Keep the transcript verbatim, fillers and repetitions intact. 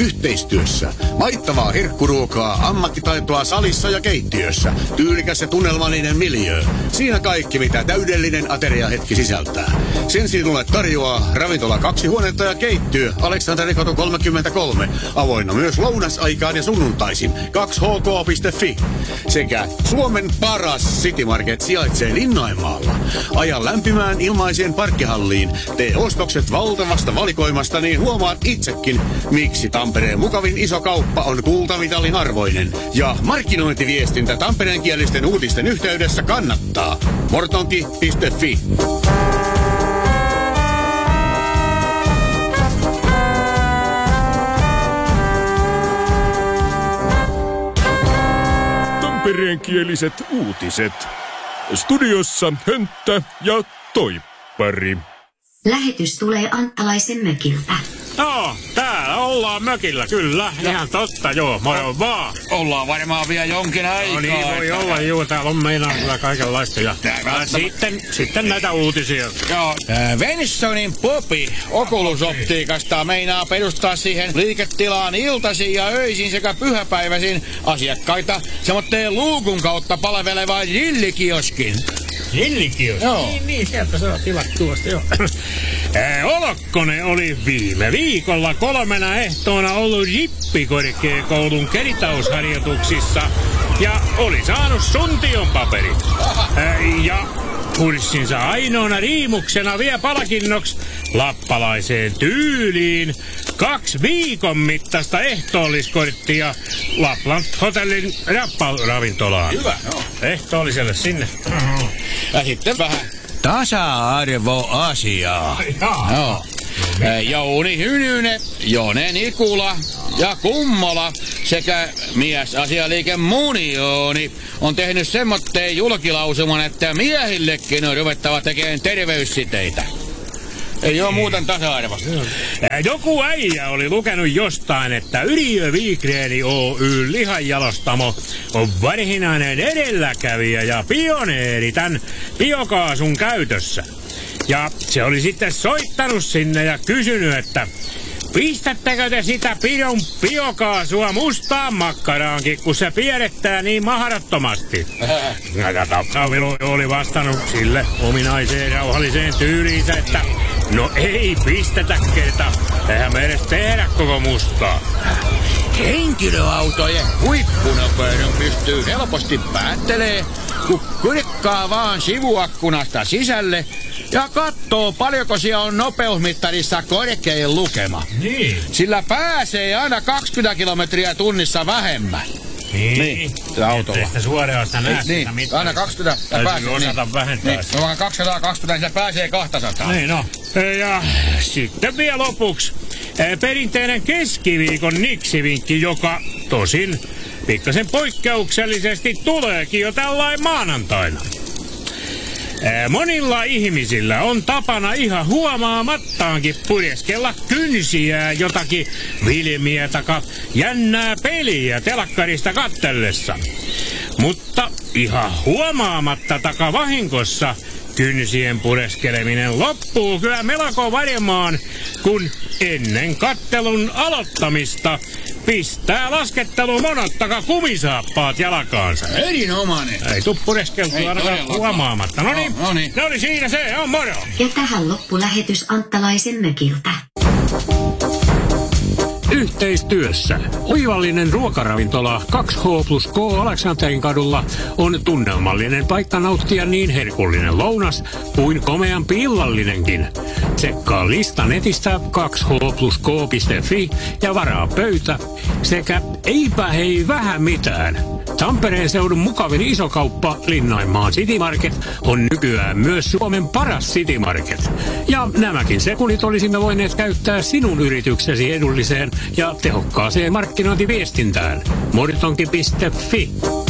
Yhteistyössä. Maittavaa herkkuruokaa, ammattitaitoa salissa ja keittiössä. Tyylikäs ja tunnelmallinen miljöö. Siinä kaikki, mitä täydellinen ateriahetki sisältää. Sen sinulle tarjoaa ravintola kaksi huonetta ja keittiö Aleksanterikatu kolmekymmentäkolme. Avoinna myös lounasaikaan ja sunnuntaisin. kaksi h k piste f i. Sekä Suomen paras City Market sijaitsee Linnainmaalla. Aja lämpimään ilmaiseen parkkihalliin. Tee ostokset valtavasta valikoimasta, niin huomaat itsekin, miksi Tampereen mukavin iso kauppa on kultamitalin arvoinen. Ja markkinointiviestintä tampereenkielisten uutisten yhteydessä kannattaa. mortonki piste f i. Tampereenkieliset uutiset. Studiossa Hönttä ja Toippari. Lähetys tulee Anttalaisen mökiltä. No, täällä ollaan mökillä, kyllä. Ja. Ihan totta, joo. Moro vaan. Ollaan varmaan vielä jonkin aikaa. No niin, voi että... olla, juu. Täällä on meinaa kyllä kaikenlaista. Ja ja sitten, sitten näitä uutisia. Joo. Äh, Vensonin Popi Oculus-optiikasta meinaa perustaa siihen liiketilaan iltaisin ja öisin sekä pyhäpäiväisin asiakkaita semmoitteen luukun kautta palvelevaan jillikioskin. Jillikios? Joo. Niin, niin, sieltä saa tilat tuosta, joo. Ää, Olokkonen oli viime viikolla kolmena ehtoona ollut Jippikorkeakoulun kertausharjoituksissa ja oli saanut suntion paperit. Ää, ja kurssinsa ainoana riimuksena vie palkinnoksi lappalaiseen tyyliin kaksi viikon mittaista ehtoolliskorttia Lapland Hotellin rapparavintolaan. Hyvä, joo. Ehtoolliselle sinne. Mm-hmm. Ja sitten vähän tasa-arvoasiaa. Joo. Jouni Hynynen, Jone Nikula ja Kummola sekä miesasialiike Munioni on tehnyt semmoitteen julkilausuman, että miehillekin on ruvettava tekemään terveyssiteitä. Ei oo muuten tasa-arvosta. Joku äijä oli lukenut jostain, että Yrjö Viikreeni Oy lihanjalostamo on varsinainen edelläkävijä ja pioneeri tämän biokaasun käytössä. Ja se oli sitten soittanut sinne ja kysynyt, että pistättekö te sitä pidon biokaasua mustaan makkaraankin, kun se piirrettää niin mahdottomasti? Ja Taksavilo oli vastannut sille ominaiseen rauhalliseen tyyliinsä, että no ei pistetä kerta, eihän me edes tehdä koko mustaa. Henkilöautojen huippunopeuden pystyy helposti päättelee, kun kurkkaa vaan sivuakkunasta sisälle ja katsoo paljonko siellä on nopeusmittarissa korkein lukema. Niin. Sillä pääsee aina kaksikymmentä kilometriä tunnissa vähemmän. Niin, niin autolla. Etteistä suoraan sitä näe niin, sitä aina kaksikymmentä ja pääsee. osata niin, vähentää. Niin, no kaksisataakaksikymmentä, niin se pääsee kaksisataa. Niin no. Ja sitten vielä lopuksi perinteinen keskiviikon niksivinkki, joka tosin pikkasen poikkeuksellisesti tuleekin jo tällainen maanantaina. Monilla ihmisillä on tapana ihan huomaamattaankin purjeskella kynsiä jotakin filmiä taka jännää peliä telkkarista kattellessa. Mutta ihan huomaamatta taka vahingossa kynsien pureskeleminen loppuu kyllä melko varmaan, kun ennen kattelun aloittamista pistää laskettelun monottaka kumisaappaat jalkaansa. Erinomainen. Ei tuu pureskeltua ainakaan huomaamatta. No niin, no, niin. no niin, siinä se on, moro. Ja tähän loppulähetys Anttalaisen mökiltä. Yhteistyössä oivallinen ruokaravintola kaksi H plus K Aleksanterin kadulla on tunnelmallinen paikka nauttia niin herkullinen lounas kuin komeampi illallinenkin. Tsekkaa lista netistä kaksi h plus k piste f i ja varaa pöytä sekä eipä hei vähän mitään. Tampereen seudun mukavin isokauppa Linnainmaan City Market on nykyään myös Suomen paras City Market. Ja nämäkin sekunnit olisimme voineet käyttää sinun yrityksesi edulliseen ja tehokkaaseen markkinointiviestintään. mortonki piste f i